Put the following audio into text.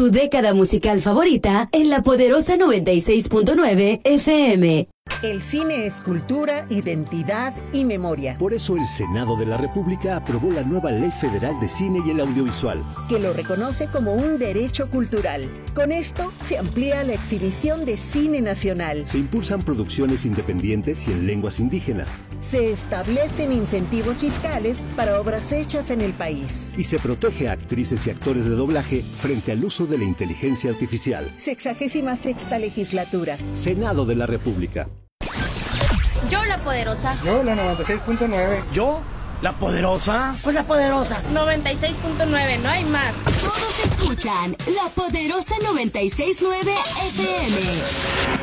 tu década musical favorita en la poderosa 96.9 FM. El cine es cultura, identidad y memoria. Por eso el Senado de la República aprobó la nueva Ley Federal de Cine y el Audiovisual, que lo reconoce como un derecho cultural. Con esto se amplía la exhibición de cine nacional. Se impulsan producciones independientes y en lenguas indígenas. Se establecen incentivos fiscales para obras hechas en el país. Y se protege a actrices y actores de doblaje frente al uso de la inteligencia artificial. 66ª legislatura. Senado de la República. Yo la poderosa. Yo la 96.9. Yo la poderosa. Pues la poderosa. 96.9, no hay más. Todos escuchan la poderosa 96.9 FM.